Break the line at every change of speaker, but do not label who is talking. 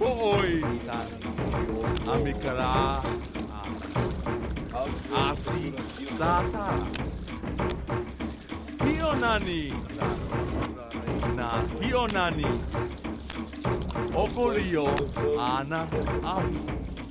Ho'oi amikara asi tata hionani na hionani okorio ana au